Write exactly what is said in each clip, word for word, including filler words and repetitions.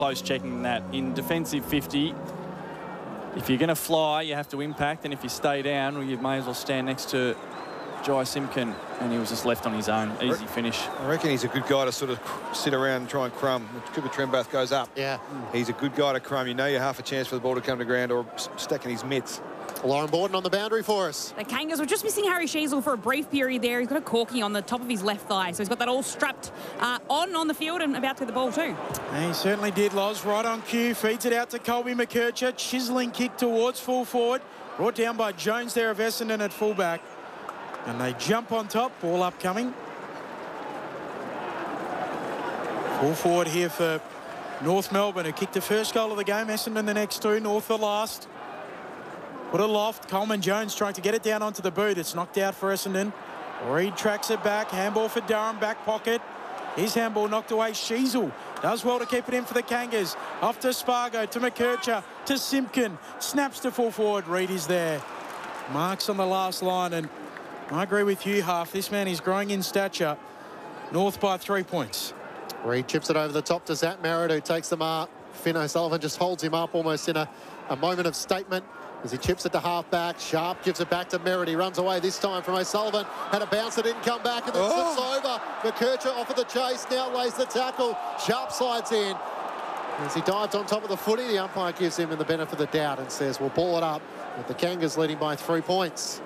close checking that. In defensive fifty, if you're going to fly, you have to impact, and if you stay down, well, you may as well stand next to Jai Simpkin, and he was just left on his own. Easy finish. I reckon he's a good guy to sort of sit around and try and crumb. If Cooper Trembath goes up, yeah, he's a good guy to crumb. You know you half a chance for the ball to come to ground or stacking his mitts. Lauren Borden on the boundary for us. The Kangas were just missing Harry Sheasel for a brief period there. He's got a corky on the top of his left thigh, so he's got that all strapped uh, on on the field and about to get the ball too. And he certainly did, Loz. Right on cue. Feeds it out to Colby McKercher. Chiseling kick towards full forward. Brought down by Jones there of Essendon at fullback. And they jump on top. Ball upcoming. Full forward here for North Melbourne, who kicked the first goal of the game. Essendon the next two. North the last. Put a loft. Coleman Jones trying to get it down onto the boot. It's knocked out for Essendon. Reid tracks it back. Handball for Durham. Back pocket. His handball knocked away. Sheasel does well to keep it in for the Kangas. Off to Spargo. To McKercher. To Simpkin. Snaps to full forward. Reid is there. Marks on the last line. And I agree with you, Half. This man is growing in stature. North by three points. Reid chips it over the top to Zach Merritt, who takes the mark. Finn O'Sullivan just holds him up almost in a, a moment of statement as he chips it to half-back. Sharp gives it back to Merritt. He runs away this time from O'Sullivan. Had a bounce that didn't come back and then oh. slips over. McKercher offered the chase. Now lays the tackle. Sharp slides in. As he dives on top of the footy, the umpire gives him the benefit of the doubt and says, we'll ball it up. With the Kangas leading by three points.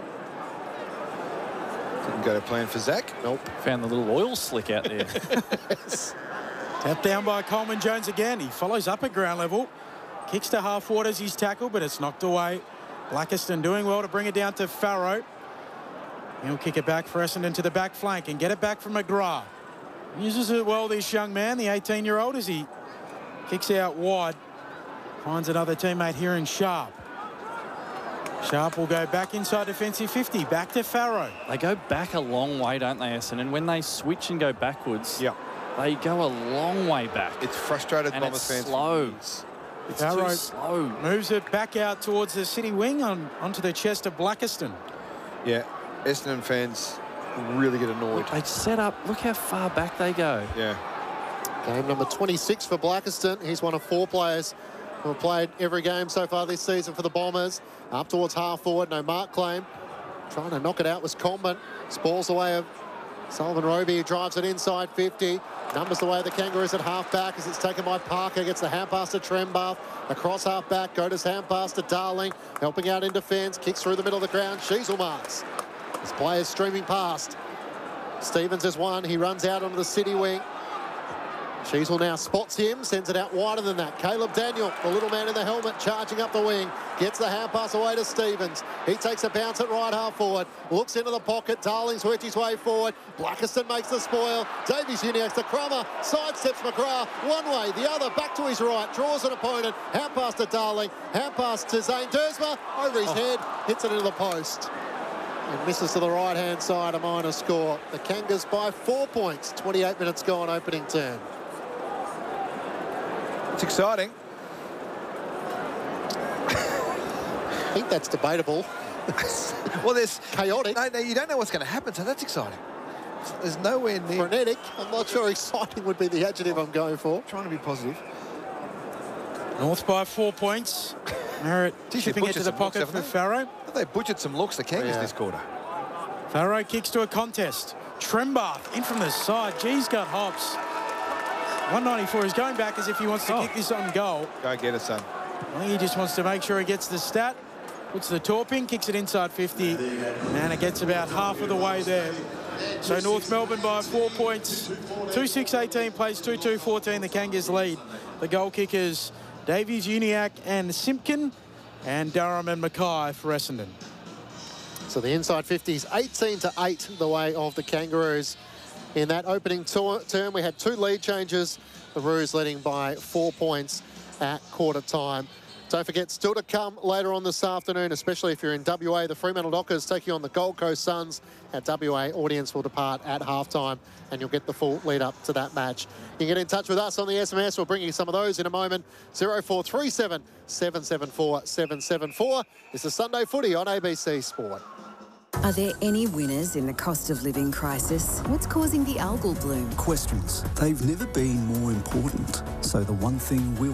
Didn't go to plan for Zach. Nope. Found the little oil slick out there. Yes. Tapped down by Coleman Jones again. He follows up at ground level. Kicks to half forward as he's tackled, but it's knocked away. Blackiston doing well to bring it down to Farrow. He'll kick it back for Essendon to the back flank and get it back from McGrath. Uses it well, this young man, the eighteen-year-old, as he kicks out wide. Finds another teammate here in Sharp. Sharp will go back inside defensive fifty. Back to Farrow. They go back a long way, don't they, Essendon? And when they switch and go backwards, yeah, they go a long way back. It's frustrated and Bombers it's fans. slow. It's Farrow too slow. Moves it back out towards the city wing on onto the chest of Blackiston. Yeah, Essendon fans really get annoyed. They set up. Look how far back they go. Yeah. Game number twenty-six for Blackiston. He's one of four players who have played every game so far this season for the Bombers. Up towards half forward, no mark claim. Trying to knock it out was Coleman. Spoils away of Sullivan Roby, who drives it inside fifty. Numbers the way of the Kangaroos at half back as it's taken by Parker. Gets the hand pass to Trembath. Across half back, Goda's hand pass to Darling. Helping out in defence. Kicks through the middle of the ground. Sheasel marks. His players streaming past. Stevens has won. He runs out onto the city wing. Sheasel now spots him, sends it out wider than that. Caleb Daniel, the little man in the helmet, charging up the wing. Gets the hand pass away to Stevens. He takes a bounce at right half forward. Looks into the pocket. Darling's worked his way forward. Blackiston makes the spoil. Davies Uniacke's the crummer. Sidesteps McGrath. One way, the other. Back to his right. Draws an opponent. Hand pass to Darling. Hand pass to Zane Dersma. Over his oh. head. Hits it into the post. And misses to the right-hand side. A minor score. The Kangas by four points. twenty-eight minutes gone opening turn. It's exciting. I think that's debatable. Well, there's chaotic. No, no, you don't know what's going to happen, so that's exciting. There's nowhere near frenetic. I'm not sure exciting would be the adjective I'm going for. Trying to be positive. North by four points. Merritt chipping it to the pocket looks, for they? Farrow. They butchered some looks, the Kangas, yeah. this quarter. Farrow kicks to a contest. Trembath in from the side. G's got hops. one ninety-four is going back as if he wants to oh. kick this on goal. Go get it, son. I think he just wants to make sure he gets the stat. Puts the torping, kicks it inside fifty. And it gets about half of the way there. So North Melbourne by four points. two six eighteen plays two two fourteen. The Kangas lead. The goal kickers, Davies, Uniacke and Simpkin. And Durham and Mackay for Essendon. So the inside fifty is eighteen to eight the way of the Kangaroos. In that opening term, we had two lead changes. The Roos leading by four points at quarter time. Don't forget, still to come later on this afternoon, especially if you're in W A, the Fremantle Dockers taking on the Gold Coast Suns. At W A, audience will depart at halftime, and you'll get the full lead up to that match. You can get in touch with us on the S M S. We'll bring you some of those in a moment. zero four three seven, seven seven four, seven seven four. It's the Sunday Footy on A B C Sport. Are there any winners in the cost of living crisis? What's causing the algal bloom? Questions. They've never been more important. So the one thing we'll